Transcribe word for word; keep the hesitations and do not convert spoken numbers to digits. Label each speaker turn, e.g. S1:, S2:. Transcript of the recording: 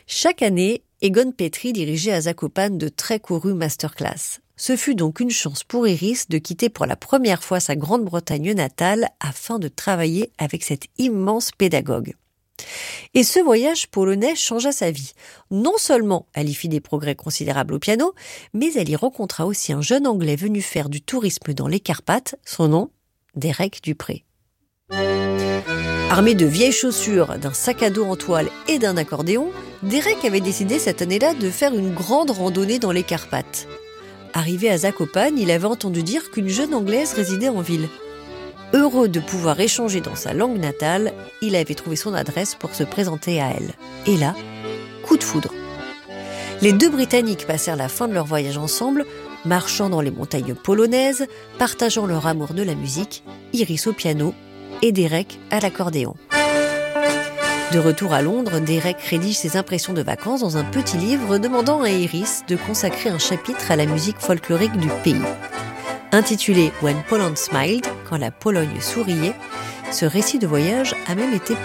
S1: Chaque année, Egon Petry dirigeait à Zakopane de très courues masterclass. Ce fut donc une chance pour Iris de quitter pour la première fois sa Grande-Bretagne natale afin de travailler avec cet immense pédagogue. Et ce voyage polonais changea sa vie. Non seulement elle y fit des progrès considérables au piano, mais elle y rencontra aussi un jeune Anglais venu faire du tourisme dans les Carpates, son nom, Derek Dupré. Armé de vieilles chaussures, d'un sac à dos en toile et d'un accordéon, Derek avait décidé cette année-là de faire une grande randonnée dans les Carpates. Arrivé à Zakopane, il avait entendu dire qu'une jeune Anglaise résidait en ville. Heureux de pouvoir échanger dans sa langue natale, il avait trouvé son adresse pour se présenter à elle. Et là, coup de foudre. Les deux Britanniques passèrent la fin de leur voyage ensemble, marchant dans les montagnes polonaises, partageant leur amour de la musique, Iris au piano et Derek à l'accordéon. De retour à Londres, Derek rédige ses impressions de vacances dans un petit livre demandant à Iris de consacrer un chapitre à la musique folklorique du pays. Intitulé « When Poland Smiled », quand la Pologne souriait, ce récit de voyage a même été